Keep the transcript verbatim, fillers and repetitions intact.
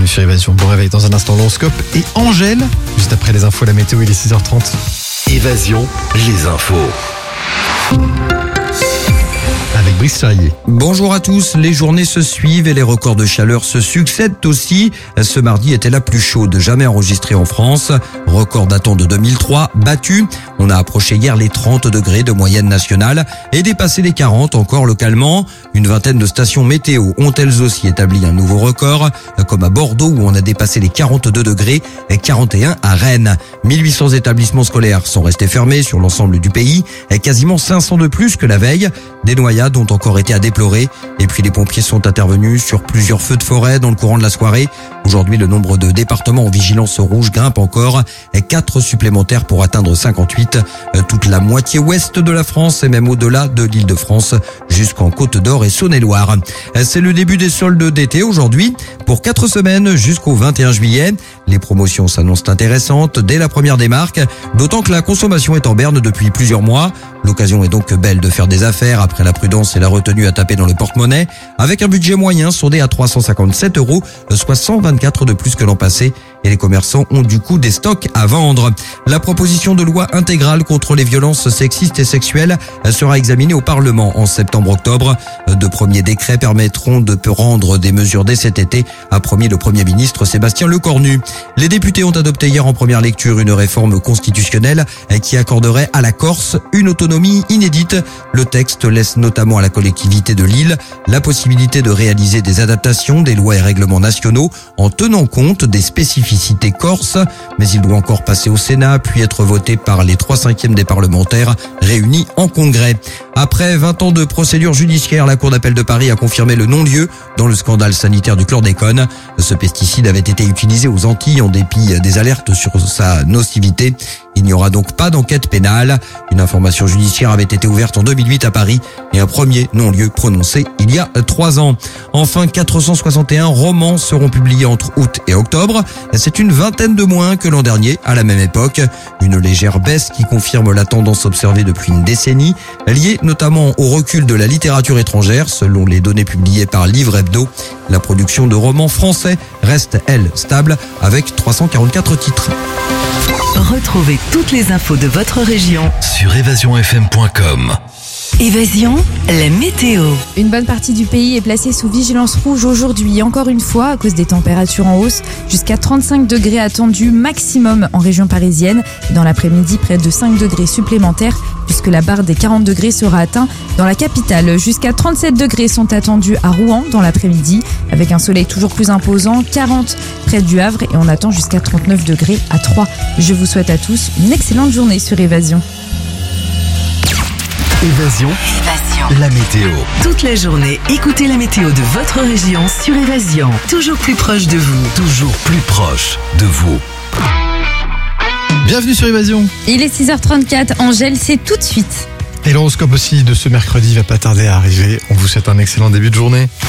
sur Évasion. Bon réveil dans un instant, l'horoscope et Angèle. Juste après les infos, la météo, il est six heures trente. Évasion, les infos. Avec Brice Charrier. Bonjour à tous, les journées se suivent et les records de chaleur se succèdent aussi. Ce mardi était la plus chaude jamais enregistrée en France. Record datant de deux mille trois, battu. On a approché hier les trente degrés de moyenne nationale et dépassé les quarante encore localement. Une vingtaine de stations météo ont elles aussi établi un nouveau record, comme à Bordeaux où on a dépassé les quarante-deux degrés et quarante et un à Rennes. mille huit cents établissements scolaires sont restés fermés sur l'ensemble du pays et quasiment cinq cents de plus que la veille. Des noyades ont encore été à déplorer. Et puis les pompiers sont intervenus sur plusieurs feux de forêt dans le courant de la soirée. Aujourd'hui, le nombre de départements en vigilance rouge grimpe encore. Et quatre supplémentaires pour atteindre cinquante-huit. Toute la moitié ouest de la France et même au-delà de l'Île-de-France jusqu'en Côte d'Or et Saône-et-Loire. C'est le début des soldes d'été aujourd'hui pour quatre semaines jusqu'au vingt et un juillet. Les promotions s'annoncent intéressantes dès la première des marques, d'autant que la consommation est en berne depuis plusieurs mois. L'occasion est donc belle de faire des affaires après la prudence et la retenue à taper dans le porte-monnaie, avec un budget moyen sondé à trois cent cinquante-sept euros, soit cent vingt-quatre de plus que l'an passé. Et les commerçants ont du coup des stocks à vendre. La proposition de loi intégrale contre les violences sexistes et sexuelles sera examinée au Parlement en septembre-octobre. De premiers décrets permettront de rendre des mesures dès cet été, a promis le Premier ministre Sébastien Lecornu. Les députés ont adopté hier en première lecture une réforme constitutionnelle qui accorderait à la Corse une autonomie inédite. Le texte laisse notamment à la collectivité de Lille la possibilité de réaliser des adaptations des lois et règlements nationaux en tenant compte des spécificités corse, mais il doit encore passer au Sénat puis être voté par les trois cinquièmes des parlementaires réunis en congrès. Après vingt ans de procédure judiciaire, la Cour d'appel de Paris a confirmé le non-lieu dans le scandale sanitaire du chlordécone. Ce pesticide avait été utilisé aux Antilles en dépit des alertes sur sa nocivité. Il n'y aura donc pas d'enquête pénale. Une information judiciaire avait été ouverte en deux mille huit à Paris et un premier non-lieu prononcé il y a trois ans. Enfin, quatre cent soixante et un romans seront publiés entre août et octobre. C'est une vingtaine de moins que l'an dernier à la même époque. Une légère baisse qui confirme la tendance observée depuis une décennie, liée notamment au recul de la littérature étrangère, selon les données publiées par Livre Hebdo. La production de romans français reste, elle, stable avec trois cent quarante-quatre titres. Retrouvez toutes les infos de votre région Sur évasion f m point com. Évasion, la météo. Une bonne partie du pays est placée sous vigilance rouge aujourd'hui, encore une fois, à cause des températures en hausse. Jusqu'à trente-cinq degrés attendus maximum en région parisienne. Dans l'après-midi, près de cinq degrés supplémentaires, puisque la barre des quarante degrés sera atteinte dans la capitale. Jusqu'à trente-sept degrés sont attendus à Rouen dans l'après-midi, avec un soleil toujours plus imposant, quarante près du Havre, et on attend jusqu'à trente-neuf degrés à Troyes. Je vous souhaite à tous une excellente journée sur Évasion. Évasion, Évasion. la météo. Toute la journée, écoutez la météo de votre région sur Évasion. Toujours plus proche de vous. Toujours plus proche de vous. Bienvenue sur Évasion. Il est six heures trente-quatre, Angèle, c'est tout de suite. Et l'horoscope aussi de ce mercredi va pas tarder à arriver. On vous souhaite un excellent début de journée.